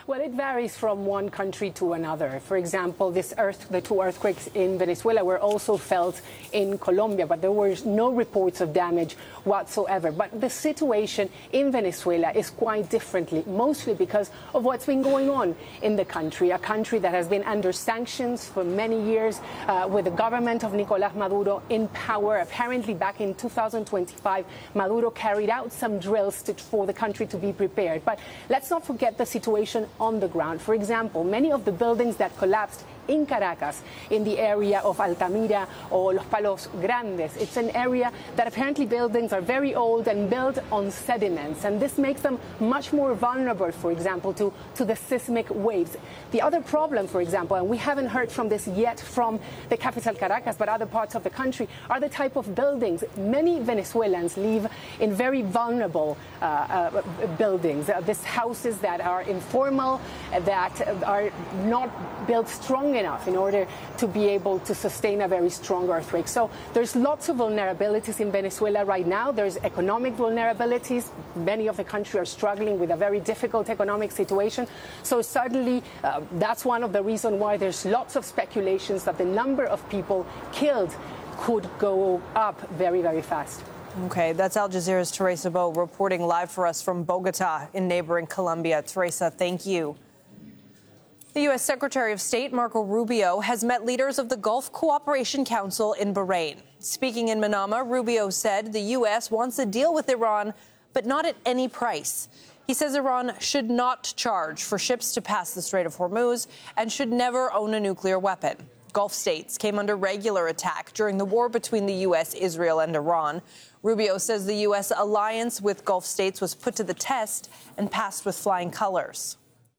Well, it varies from one country to another. For example, the two earthquakes in Venezuela were also felt in Colombia, but there were no reports of damage whatsoever. But the situation in Venezuela is quite differently, mostly because of what's been going on in the country, a country that has been under sanctions for many years, with the government of Nicolás Maduro in power. Apparently, back in 2025, Maduro carried out some drills for the country to be prepared. But let's not forget the situation on the ground. For example, many of the buildings that collapsed in Caracas, in the area of Altamira or Los Palos Grandes. It's an area that apparently buildings are very old and built on sediments, and this makes them much more vulnerable, for example, to the seismic waves. The other problem, for example, and we haven't heard from this yet from the capital Caracas, but other parts of the country, are the type of buildings. Many Venezuelans live in very vulnerable buildings. These houses that are informal, that are not built strong enough in order to be able to sustain a very strong earthquake. So there's lots of vulnerabilities in Venezuela right now. There's economic vulnerabilities. Many of the country are struggling with a very difficult economic situation. So certainly that's one of the reasons why there's lots of speculations that the number of people killed could go up very, very fast. Okay, that's Al Jazeera's Teresa Bo reporting live for us from Bogota in neighboring Colombia. Teresa, thank you. The U.S. Secretary of State Marco Rubio has met leaders of the Gulf Cooperation Council in Bahrain. Speaking in Manama, Rubio said the U.S. wants a deal with Iran, but not at any price. He says Iran should not charge for ships to pass the Strait of Hormuz and should never own a nuclear weapon. Gulf states came under regular attack during the war between the U.S., Israel, and Iran. Rubio says the U.S. alliance with Gulf states was put to the test and passed with flying colors.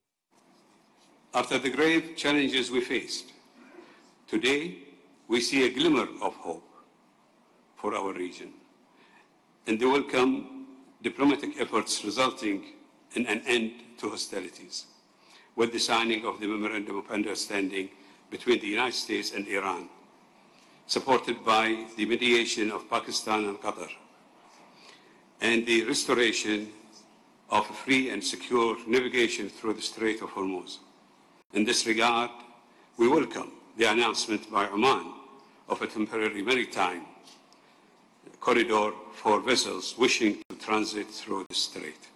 After the grave challenges we faced, today we see a glimmer of hope for our region and the welcome diplomatic efforts resulting in an end to hostilities, with the signing of the Memorandum of Understanding between the United States and Iran, supported by the mediation of Pakistan and Qatar, and the restoration of free and secure navigation through the Strait of Hormuz. In this regard, we welcome the announcement by Oman of a temporary maritime corridor for vessels wishing to transit through the strait.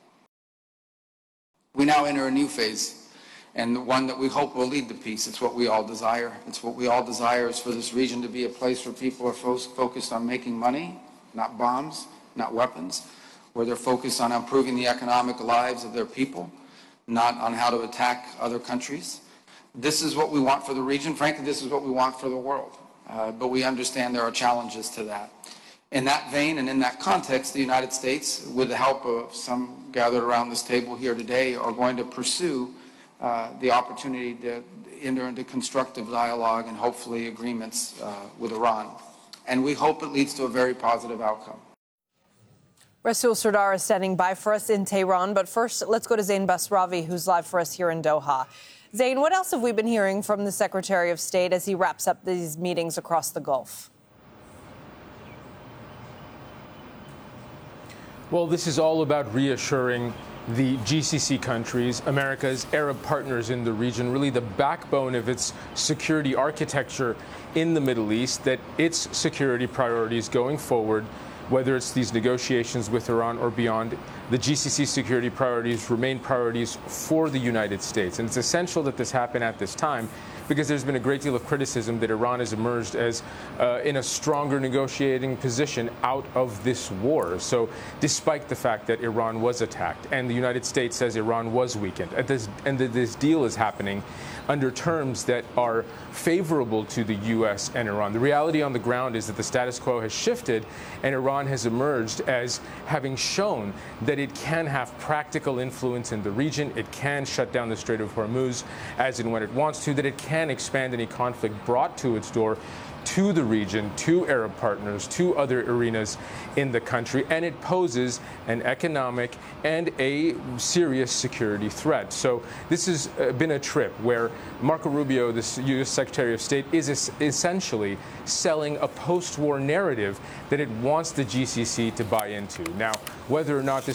We now enter a new phase, and one that we hope will lead to peace. It's what we all desire. It's what we all desire is for this region to be a place where people are focused on making money, not bombs, not weapons, where they're focused on improving the economic lives of their people, not on how to attack other countries. This is what we want for the region. Frankly, this is what we want for the world. But we understand there are challenges to that. In that vein and in that context, the United States, with the help of some gathered around this table here today, are going to pursue the opportunity to enter into constructive dialogue and hopefully agreements with Iran. And we hope it leads to a very positive outcome. Rasul Sardar is standing by for us in Tehran. But first, let's go to Zain Basravi, who's live for us here in Doha. Zain, what else have we been hearing from the Secretary of State as he wraps up these meetings across the Gulf? Well, this is all about reassuring the GCC countries, America's Arab partners in the region, really the backbone of its security architecture in the Middle East, that its security priorities going forward, whether it's these negotiations with Iran or beyond, the GCC security priorities remain priorities for the United States. And it's essential that this happen at this time because there's been a great deal of criticism that Iran has emerged as in a stronger negotiating position out of this war. So despite the fact that Iran was attacked and the United States says Iran was weakened, and that this deal is happening under terms that are favorable to the U.S. and Iran. The reality on the ground is that the status quo has shifted and Iran has emerged as having shown that it can have practical influence in the region, it can shut down the Strait of Hormuz as and when it wants to, that it can expand any conflict brought to its door to the region, to Arab partners, to other arenas in the country, and it poses an economic and a serious security threat. So this has been a trip where Marco Rubio, the U.S. Secretary of State, is essentially selling a post-war narrative that it wants the GCC to buy into. Now, whether or not this